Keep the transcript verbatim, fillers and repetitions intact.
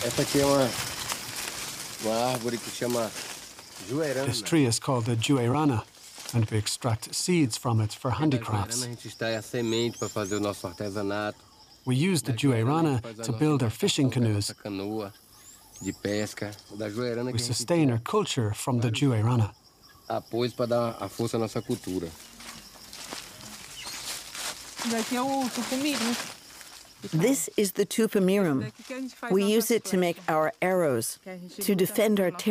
Essa aqui é uma, uma árvore que chama juerana. This tree is called the juerana, and we extract seeds from it for handicrafts. A gente extrai a semente para fazer o nosso artesanato. We use the juerana to build our fishing canoes. Canoa de pesca. Da juerana We que a gente sustain our culture from the juerana. apoios para dar a força à nossa cultura. Daqui é o tupumiri. This is the tupamirum. We use it to make our arrows, to defend our territory.